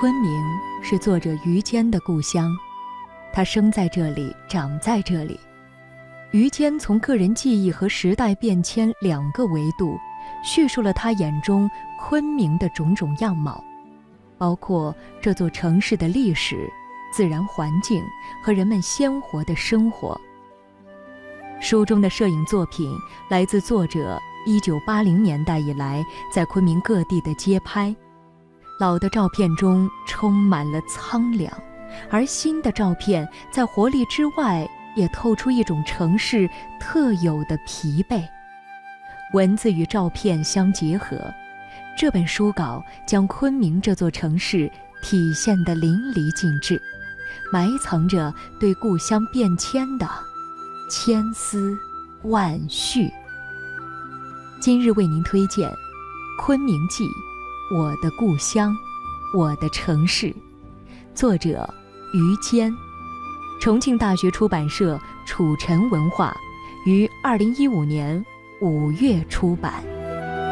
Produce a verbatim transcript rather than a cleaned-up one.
昆明是作者于坚的故乡，他生在这里，长在这里。于坚从个人记忆和时代变迁两个维度，叙述了他眼中昆明的种种样貌，包括这座城市的历史、自然环境和人们鲜活的生活。书中的摄影作品来自作者一九八零年代以来在昆明各地的街拍，老的照片中充满了苍凉，而新的照片在活力之外也透出一种城市特有的疲惫。文字与照片相结合，这本书稿将昆明这座城市体现得淋漓尽致，埋藏着对故乡变迁的千丝万绪。今日为您推荐《昆明记》，我的故乡，我的城市，作者于坚，重庆大学出版社楚晨文化于二零一五年五月出版。